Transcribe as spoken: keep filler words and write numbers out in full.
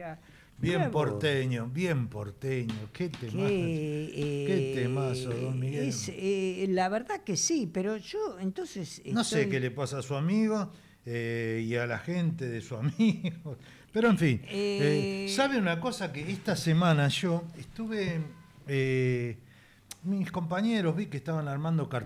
mirá. Bien Bravo. porteño, bien porteño. Qué temazo. Qué, eh, Qué temazo, don Miguel. es, eh, la verdad que sí, pero yo entonces No sé estoy- qué le pasa a su amigo eh, y a la gente de su amigo. Pero en fin, eh, Eh, ¿sabe una cosa? Que esta semana yo estuve... eh, mis compañeros vi que estaban armando carteles.